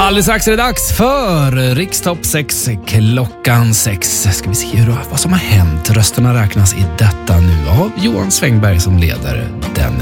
Alldeles strax är det dags för Rikstopp 6 klockan 6. Ska vi se vad som har hänt. Rösterna räknas i detta nu av Johan Svängberg som leder den